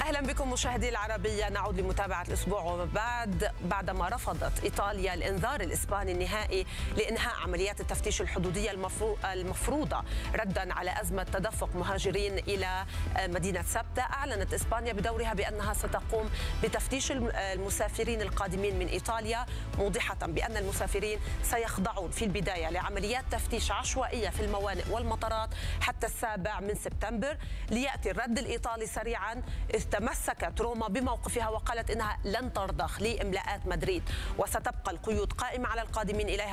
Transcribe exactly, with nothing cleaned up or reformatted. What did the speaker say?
أهلا بكم مشاهدي العربية. نعود لمتابعة الأسبوع وبعد بعدما رفضت إيطاليا الإنذار الإسباني النهائي لإنهاء عمليات التفتيش الحدودية المفروضة ردا على أزمة تدفق مهاجرين إلى مدينة سبتة. أعلنت إسبانيا بدورها بأنها ستقوم بتفتيش المسافرين القادمين من إيطاليا، موضحة بأن المسافرين سيخضعون في البداية لعمليات تفتيش عشوائية في الموانئ والمطارات حتى السابع من سبتمبر، ليأتي الرد الإيطالي سريعا. إذ تمسكت روما بموقفها وقالت إنها لن ترضخ لإملاءات مدريد وستبقى القيود قائمة على القادمين إليها